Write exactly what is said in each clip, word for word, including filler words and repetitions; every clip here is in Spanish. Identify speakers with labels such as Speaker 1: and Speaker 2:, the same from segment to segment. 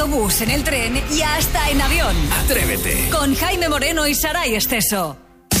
Speaker 1: autobús, en el tren y hasta en avión.
Speaker 2: Atrévete.
Speaker 1: Con Jaime Moreno y Saray Esteso.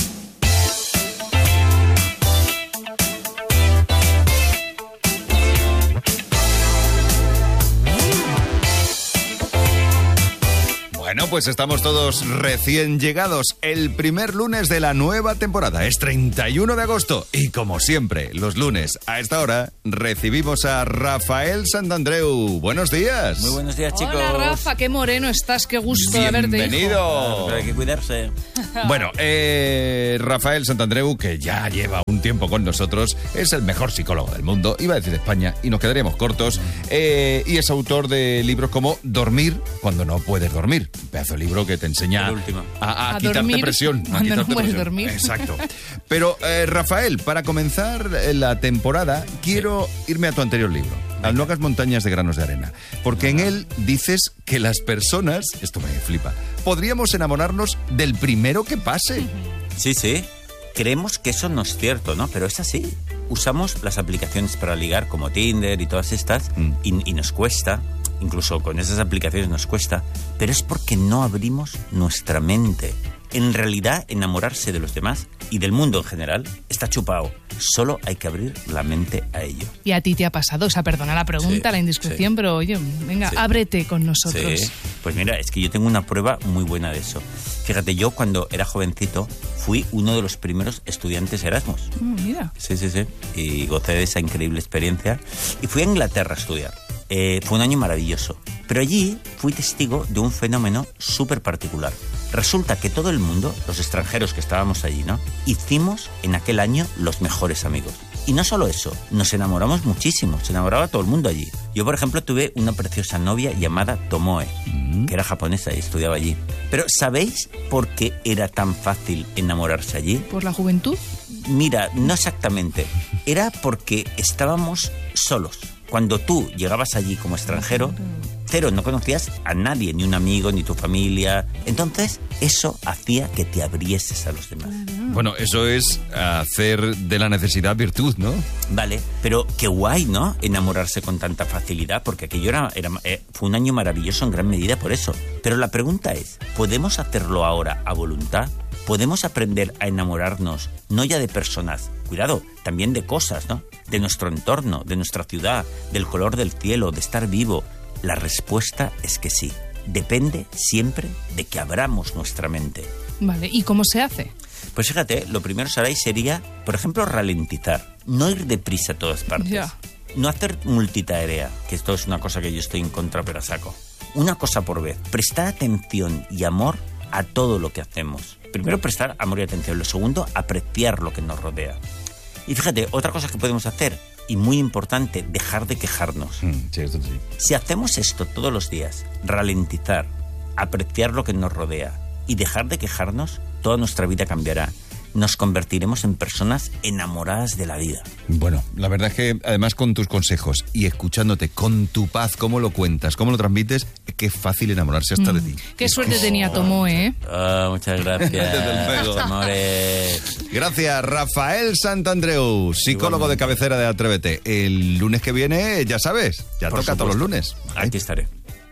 Speaker 3: Bueno, pues estamos todos recién llegados. El primer lunes de la nueva temporada es treinta y uno de agosto. Y como siempre, los lunes a esta hora recibimos a Rafael Santandreu. Buenos días.
Speaker 4: Muy buenos días, chicos.
Speaker 5: Hola, Rafa, qué moreno estás, qué gusto de verte, hijo.
Speaker 3: Bienvenido.
Speaker 4: Pero hay que cuidarse.
Speaker 3: Bueno, eh, Rafael Santandreu, que ya lleva un tiempo con nosotros, es el mejor psicólogo del mundo, iba a decir de España, y nos quedaríamos cortos, eh, y es autor de libros como Dormir cuando no puedes dormir. Un pedazo de libro que te enseña
Speaker 4: El último.
Speaker 3: a, a,
Speaker 5: A
Speaker 3: quitarte
Speaker 5: dormir
Speaker 3: presión. A
Speaker 5: cuando no
Speaker 3: quitarte
Speaker 5: puedes
Speaker 3: presión.
Speaker 5: dormir.
Speaker 3: Exacto. Pero, eh, Rafael, para comenzar la temporada, quiero irme a tu anterior libro, Al no hagas montañas de granos de arena, porque en él dices que las personas, esto me flipa, podríamos enamorarnos del primero que pase.
Speaker 4: Sí, sí. Creemos que eso no es cierto, ¿no? Pero es así. Usamos las aplicaciones para ligar como Tinder y todas estas
Speaker 3: Mm.
Speaker 4: y, y nos cuesta, incluso con esas aplicaciones nos cuesta, pero es porque no abrimos nuestra mente. En realidad, enamorarse de los demás y del mundo en general está chupado. Solo hay que abrir la mente a ello.
Speaker 5: Y a ti te ha pasado, o sea, perdona la pregunta,
Speaker 4: Sí,
Speaker 5: la indiscreción,
Speaker 4: sí.
Speaker 5: pero oye, venga,
Speaker 4: Sí.
Speaker 5: ábrete con nosotros.
Speaker 4: Sí. Pues mira, es que yo tengo una prueba muy buena de eso. Fíjate, yo cuando era jovencito fui uno de los primeros estudiantes Erasmus.
Speaker 5: Mm, mira.
Speaker 4: Sí, sí, sí. Y gocé de esa increíble experiencia. Y fui a Inglaterra a estudiar. Eh, fue un año maravilloso. Pero allí fui testigo de un fenómeno súper particular. Resulta que todo el mundo, los extranjeros que estábamos allí, ¿no? Hicimos en aquel año los mejores amigos. Y no solo eso, nos enamoramos muchísimo. Se enamoraba todo el mundo allí. Yo, por ejemplo, tuve una preciosa novia llamada Tomoe,
Speaker 3: Mm.
Speaker 4: que era japonesa y estudiaba allí. Pero ¿sabéis por qué era tan fácil enamorarse allí?
Speaker 5: ¿Por la juventud?
Speaker 4: Mira, no exactamente. Era porque estábamos solos. Cuando tú llegabas allí como extranjero, cero, no conocías a nadie, ni un amigo, ni tu familia. Entonces, eso hacía que te abrieses a los demás.
Speaker 3: Bueno, eso es hacer de la necesidad virtud, ¿no?
Speaker 4: Vale, pero qué guay, ¿no? Enamorarse con tanta facilidad, porque aquello era, era, eh, fue un año maravilloso en gran medida por eso. Pero la pregunta es, ¿podemos hacerlo ahora a voluntad? ¿Podemos aprender a enamorarnos no ya de personas, cuidado, también de cosas, ¿no? De nuestro entorno, de nuestra ciudad, del color del cielo, de estar vivo? La respuesta es que sí. Depende siempre de que abramos nuestra mente.
Speaker 5: Vale, ¿y cómo se hace?
Speaker 4: Pues fíjate, lo primero, Saray, sería, por ejemplo, ralentizar. No ir deprisa a todas partes.
Speaker 5: Ya.
Speaker 4: No hacer multitarea, que esto es una cosa que yo estoy en contra, pero a saco. Una cosa por vez. Prestar atención y amor a todo lo que hacemos. Primero, prestar amor y atención. Lo segundo, apreciar lo que nos rodea. Y fíjate, otra cosa que podemos hacer, y muy importante, dejar de quejarnos.
Speaker 3: Mm, sí, esto sí.
Speaker 4: Si hacemos esto todos los días, ralentizar, apreciar lo que nos rodea y dejar de quejarnos, toda nuestra vida cambiará. Nos convertiremos en personas enamoradas de la vida.
Speaker 3: Bueno, la verdad es que además con tus consejos y escuchándote con tu paz, cómo lo cuentas, cómo lo transmites, es que es fácil enamorarse hasta de ti.
Speaker 5: Qué suerte tenía Tomoe, ¿eh?
Speaker 4: Ah, muchas gracias.
Speaker 3: Desde luego.
Speaker 4: Amores.
Speaker 3: Gracias, Rafael Santandreu, psicólogo de cabecera de Atrévete. El lunes que viene, ya sabes, ya
Speaker 4: Por
Speaker 3: toca todos los
Speaker 4: supuesto.
Speaker 3: lunes.
Speaker 4: Aquí estaré.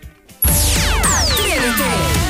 Speaker 1: Atrévete.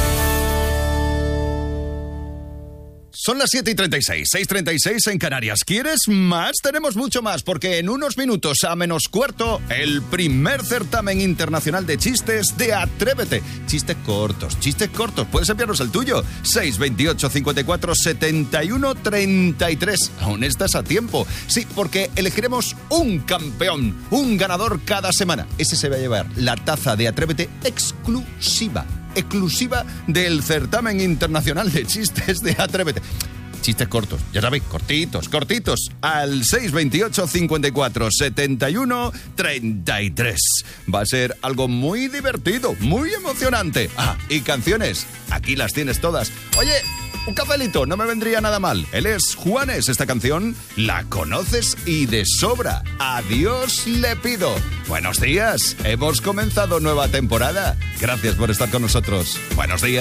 Speaker 3: Son las siete y treinta y seis, seis y treinta y seis en Canarias. ¿Quieres más? Tenemos mucho más, porque en unos minutos a menos cuarto, el primer certamen internacional de chistes de Atrévete. Chistes cortos, chistes cortos. Puedes enviarnos el tuyo. seis veintiocho, cincuenta y cuatro, setenta y uno, treinta y tres. Aún estás a tiempo. Sí, porque elegiremos un campeón, un ganador cada semana. Ese se va a llevar la taza de Atrévete exclusiva. exclusiva del certamen internacional de chistes de Atrévete. Chistes cortos, ya sabéis, cortitos, cortitos, al seis veintiocho, cincuenta y cuatro, setenta y uno, treinta y tres. Va a ser algo muy divertido, muy emocionante. Ah, y canciones, aquí las tienes todas. Oye, un cafelito, no me vendría nada mal. Él es Juanes, esta canción la conoces y de sobra. Adiós le pido. Buenos días, hemos comenzado nueva temporada. Gracias por estar con nosotros. Buenos días.